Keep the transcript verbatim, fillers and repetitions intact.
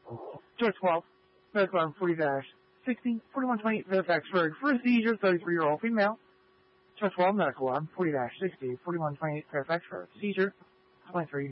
George twelve, medical arm forty sixty, forty-one twenty, Fairfaxburg, for a seizure, thirty-three-year-old female. George twelve, medical arm forty sixty, forty-one twenty, Fairfaxburg, seizure, twenty-three